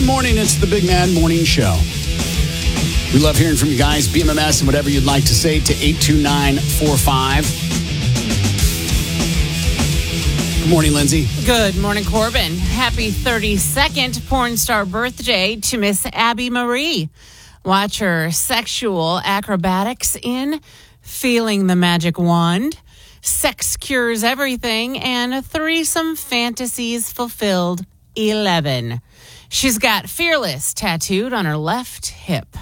Good morning. It's the Big Mad Morning Show. We love hearing from you guys. BMMS and whatever you'd like to say to 82945. Good morning, Lindsay. Good morning, Corbin. Happy 32nd porn star birthday to Miss Abby Marie. Watch her sexual acrobatics in Feeling the Magic Wand, Sex Cures Everything, and Threesome Fantasies Fulfilled 11. She's got Fearless tattooed on her left hip.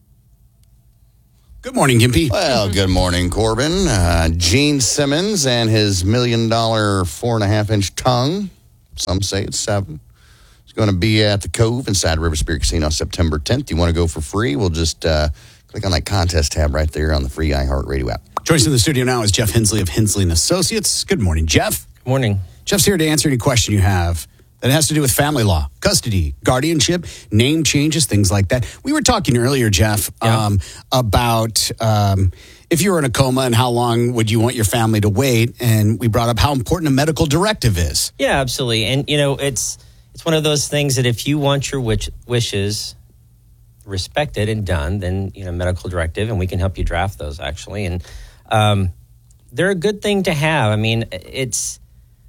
Good morning, Gimpy. Well, good morning, Corbin. Gene Simmons and his $1 million 4.5-inch tongue. Some say it's 7. It's going to be at the Cove inside River Spirit Casino September 10th. You want to go for free? We'll just click on that contest tab right there on the free iHeartRadio app. Joining us in the studio now is Jeff Hensley of Hensley & Associates. Good morning, Jeff. Good morning. Jeff's here to answer any question you have that has to do with family law, custody, guardianship, name changes, things like that. We were talking earlier, Jeff, about if you were in a coma and how long would you want your family to wait, and we brought up how important a medical directive is. Yeah, absolutely. And, you know, it's one of those things that if you want your wishes respected and done, then, you know, medical directive, and we can help you draft those, actually. And they're a good thing to have. I mean, it's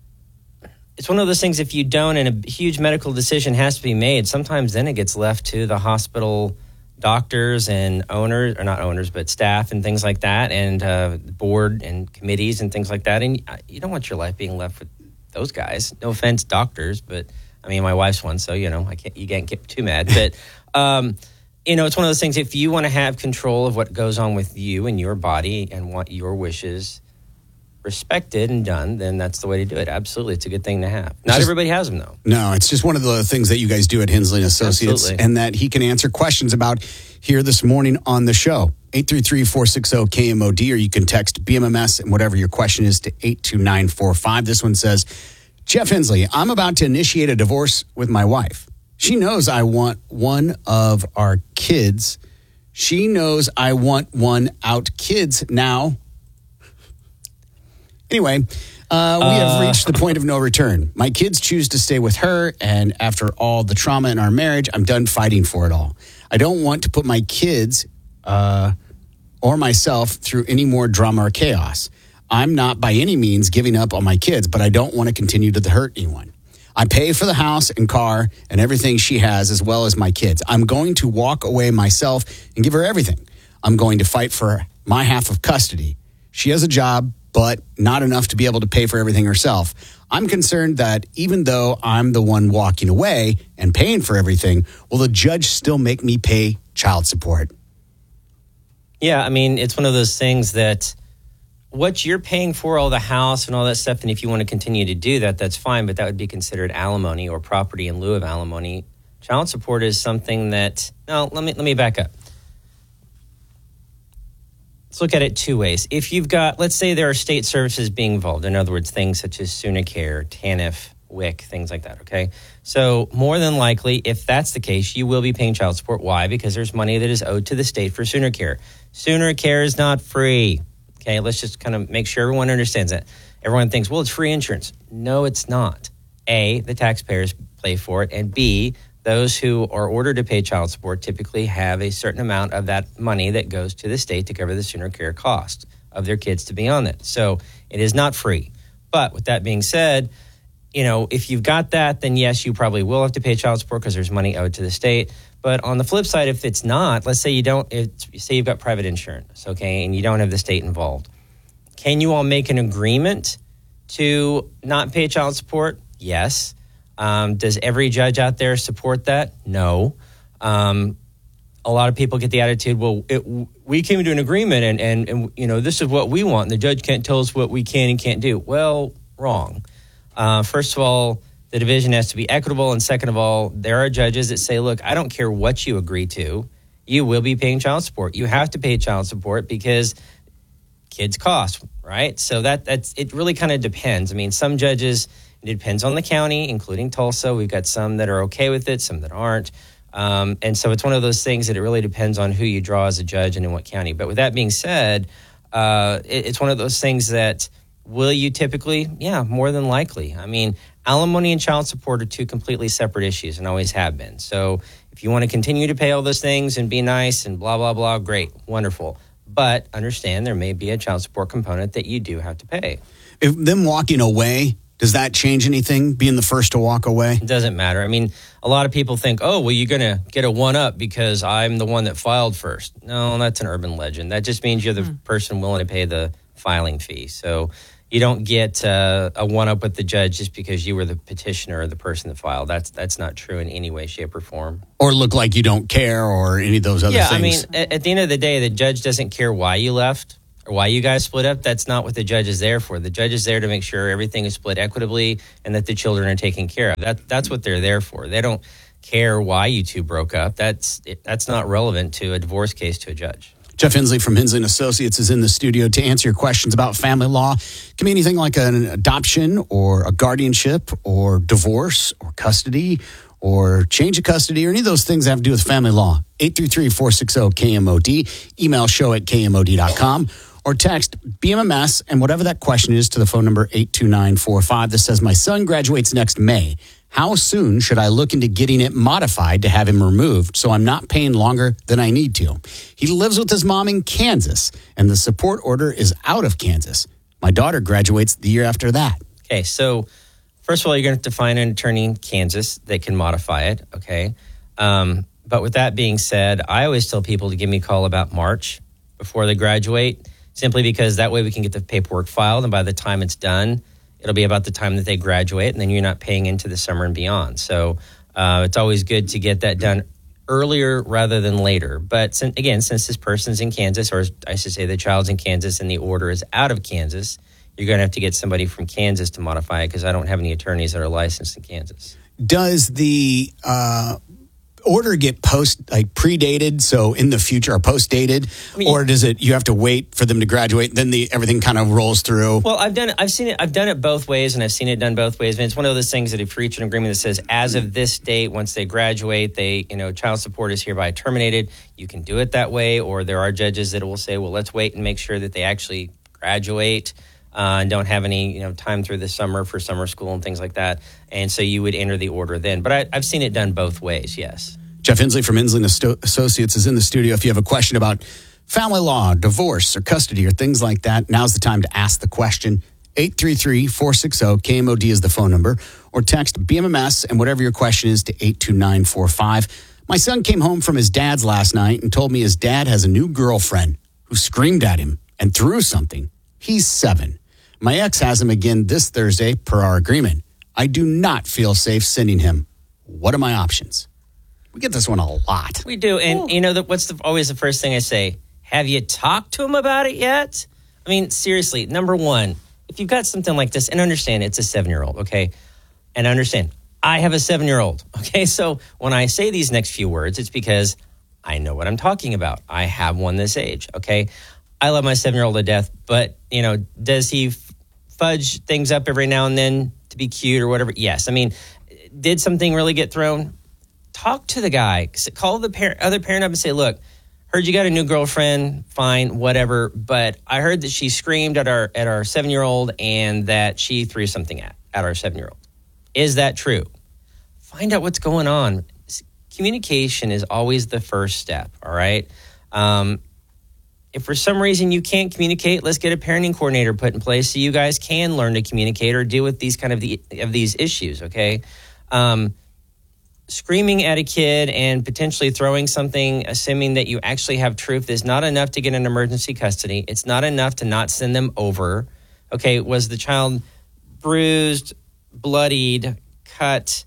one of those things, if you don't and a huge medical decision has to be made, sometimes then it gets left to the hospital doctors and owners, or not owners, but staff and things like that, and board and committees and things like that. And you don't want your life being left with those guys. No offense, doctors, but I mean, my wife's one, so, you know, you can't get too mad. But, you know, it's one of those things, if you want to have control of what goes on with you and your body and want your wishes respected and done, then that's the way to do it. Absolutely. It's a good thing to have. Not everybody has them, though. No, it's just one of the things that you guys do at Hensley & Associates. Absolutely. And that he can answer questions about here this morning on the show. 833-460-KMOD, or you can text BMMS and whatever your question is to 82945. This one says, Jeff Hensley, I'm about to initiate a divorce with my wife. She knows I want one of our kids. She knows I want one out kids now. Anyway, we have reached the point of no return. My kids choose to stay with her, and after all the trauma in our marriage, I'm done fighting for it all. I don't want to put my kids or myself through any more drama or chaos. I'm not by any means giving up on my kids, but I don't want to continue to hurt anyone. I pay for the house and car and everything she has, as well as my kids. I'm going to walk away myself and give her everything. I'm going to fight for my half of custody. She has a job, but not enough to be able to pay for everything herself. I'm concerned that even though I'm the one walking away and paying for everything, will the judge still make me pay child support? Yeah, I mean, it's one of those things that what you're paying for, all the house and all that stuff, and if you want to continue to do that, that's fine, but that would be considered alimony or property in lieu of alimony. Child support is something that, no, let me back up. Let's look at it two ways. If you've got, let's say there are state services being involved, in other words, things such as SUNA-Care, TANF, WIC, things like that, okay? So more than likely, if that's the case, you will be paying child support. Why? Because there's money that is owed to the state for SUNA-Care. SUNA-Care is not free, okay? Let's just kind of make sure everyone understands that. Everyone thinks, well, it's free insurance. No, it's not. A, the taxpayers pay for it, and B, those who are ordered to pay child support typically have a certain amount of that money that goes to the state to cover the SUNA-Care cost of their kids to be on it. So it is not free. But with that being said, you know, if you've got that, then yes, you probably will have to pay child support because there's money owed to the state. But on the flip side, if it's not, let's say say you've got private insurance, okay, and you don't have the state involved. Can you all make an agreement to not pay child support? Yes. Does every judge out there support that? No. A lot of people get the attitude, well, we came to an agreement and you know, this is what we want. And the judge can't tell us what we can and can't do. Well, wrong. First of all, the division has to be equitable. And second of all, there are judges that say, look, I don't care what you agree to. You will be paying child support. You have to pay child support because kids cost, right? So that's it really kind of depends. I mean, some judges, it depends on the county, including Tulsa. We've got some that are okay with it, some that aren't. And so it's one of those things that it really depends on who you draw as a judge and in what county. But with that being said, it's one of those things that Will you typically? Yeah, more than likely. I mean, alimony and child support are two completely separate issues and always have been. So if you want to continue to pay all those things and be nice and blah, blah, blah, great, wonderful. But understand there may be a child support component that you do have to pay. If them walking away, does that change anything, being the first to walk away? It doesn't matter. I mean, a lot of people think, oh, well, you're going to get a one-up because I'm the one that filed first. No, that's an urban legend. That just means you're the person willing to pay the filing fee. So you don't get a one-up with the judge just because you were the petitioner or the person that filed. That's not true in any way, shape, or form. Or look like you don't care or any of those other things. Yeah, I mean, at the end of the day, the judge doesn't care why you left or why you guys split up. That's not what the judge is there for. The judge is there to make sure everything is split equitably and that the children are taken care of. That's what they're there for. They don't care why you two broke up. That's not relevant to a divorce case to a judge. Jeff Hensley from Hensley & Associates is in the studio to answer your questions about family law. It can be anything like an adoption or a guardianship or divorce or custody or change of custody or any of those things that have to do with family law. 833-460-KMOD. Email show@KMOD.com. Or text BMMS and whatever that question is to the phone number 82945 that says, my son graduates next May. How soon should I look into getting it modified to have him removed so I'm not paying longer than I need to? He lives with his mom in Kansas, and the support order is out of Kansas. My daughter graduates the year after that. Okay, so first of all, you're going to have to find an attorney in Kansas that can modify it, okay? But with that being said, I always tell people to give me a call about March before they graduate, simply because that way we can get the paperwork filed, and by the time it's done, it'll be about the time that they graduate, and then you're not paying into the summer and beyond. So it's always good to get that done earlier rather than later. But since this person's in Kansas, or I should say the child's in Kansas and the order is out of Kansas, you're going to have to get somebody from Kansas to modify it because I don't have any attorneys that are licensed in Kansas. Does the order get predated, so in the future, or post-dated, or does it you have to wait for them to graduate, then everything kind of rolls through? Well, I've done it both ways, and I've seen it done both ways. And it's one of those things that if you reach an agreement that says, as of this date, once they graduate, child support is hereby terminated, you can do it that way. Or there are judges that will say, well, let's wait and make sure that they actually graduate and don't have any time through the summer for summer school and things like that. And so you would enter the order then. But I've seen it done both ways, yes. Jeff Hensley from Hensley & Associates is in the studio. If you have a question about family law, divorce, or custody, or things like that, now's the time to ask the question. 833-460-KMOD is the phone number. Or text BMMS and whatever your question is to 82945. My son came home from his dad's last night and told me his dad has a new girlfriend who screamed at him and threw something. He's 7. My ex has him again this Thursday per our agreement. I do not feel safe sending him. What are my options? We get this one a lot. We do. And what's always the first thing I say? Have you talked to him about it yet? I mean, seriously, number one, if you've got something like this, and understand it's a 7-year-old, okay? And understand, I have a 7-year-old, okay? So when I say these next few words, it's because I know what I'm talking about. I have one this age, okay? I love my 7-year-old to death, but, does he fudge things up every now and then to be cute or whatever? Yes. I mean, did something really get thrown? Talk to the guy. Call the other parent up and say, look, heard you got a new girlfriend, fine, whatever, but I heard that she screamed at our 7-year-old and that she threw something at our 7-year-old. Is that true? Find out what's going on. Communication is always the first step, all right? If for some reason you can't communicate, let's get a parenting coordinator put in place so you guys can learn to communicate or deal with these kind of these issues, okay? Screaming at a kid and potentially throwing something, assuming that you actually have truth, is not enough to get an emergency custody. It's not enough to not send them over. Okay, was the child bruised, bloodied, cut,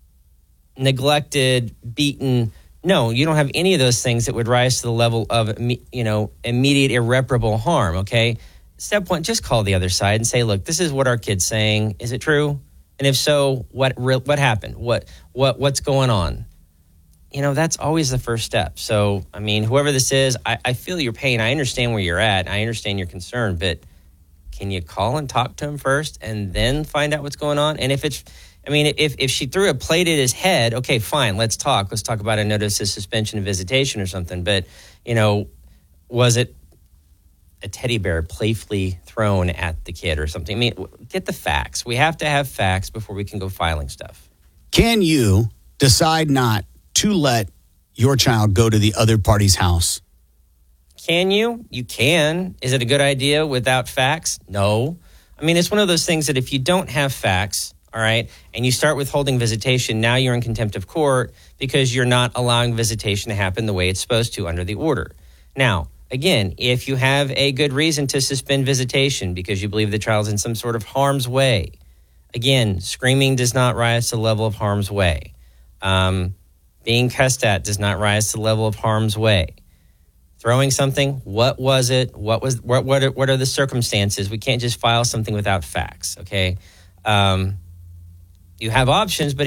neglected, beaten? No, you don't have any of those things that would rise to the level of, immediate irreparable harm, okay? Step one, just call the other side and say, look, this is what our kid's saying. Is it true? And if so, what happened? What's going on? That's always the first step. So, I mean, whoever this is, I feel your pain. I understand where you're at. I understand your concern, but can you call and talk to him first and then find out what's going on? And if she threw a plate at his head, okay, fine, let's talk. Let's talk about a notice of suspension of visitation or something. But, was it a teddy bear playfully thrown at the kid or something. I mean, get the facts. We have to have facts before we can go filing stuff. Can you decide not to let your child go to the other party's house? Can you? You can. Is it a good idea without facts? No. I mean, it's one of those things that if you don't have facts, all right, and you start withholding visitation, now you're in contempt of court because you're not allowing visitation to happen the way it's supposed to under the order. Now, again, if you have a good reason to suspend visitation because you believe the child's in some sort of harm's way, again, screaming does not rise to the level of harm's way. Being cussed at does not rise to the level of harm's way. Throwing something, what was it? What are the circumstances? We can't just file something without facts, okay? You have options, but